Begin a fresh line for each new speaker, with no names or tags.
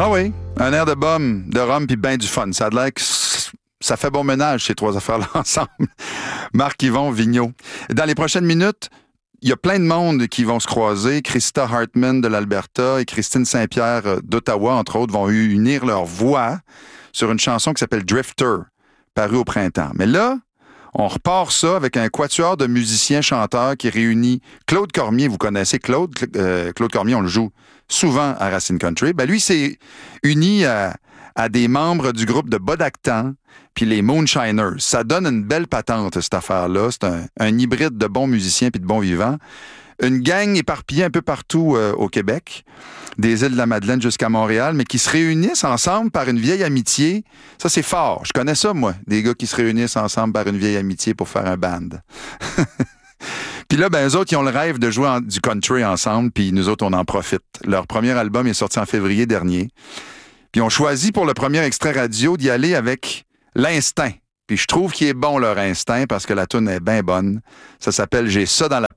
Ah oui, un air de bum, de rhum puis ben du fun. Ça a l'air que ça fait bon ménage, ces trois affaires-là ensemble. Marc-Yvon Vigneault. Dans les prochaines minutes, il y a plein de monde qui vont se croiser. Krista Hartman de l'Alberta et Christine Saint-Pierre d'Ottawa, entre autres, vont unir leurs voix sur une chanson qui s'appelle Drifter, parue au printemps. Mais là, on repart ça avec un quatuor de musiciens-chanteurs qui réunit Claude Cormier. Vous connaissez Claude? Claude Cormier, on le joue souvent à Racine Country. Ben lui, s'est uni à des membres du groupe de Bodactan puis les Moonshiners. Ça donne une belle patente, cette affaire-là. C'est un hybride de bons musiciens puis de bons vivants. Une gang éparpillée un peu partout au Québec, des îles de la Madeleine jusqu'à Montréal, mais qui se réunissent ensemble par une vieille amitié. Ça, c'est fort. Je connais ça, moi, des gars qui se réunissent ensemble par une vieille amitié pour faire un band. Puis là, ben, eux autres, ils ont le rêve de jouer du country ensemble, puis nous autres, on en profite. Leur premier album est sorti en février dernier. Puis on choisit pour le premier extrait radio d'y aller avec l'instinct. Puis je trouve qu'il est bon, leur instinct, parce que la toune est bien bonne. Ça s'appelle « J'ai ça dans la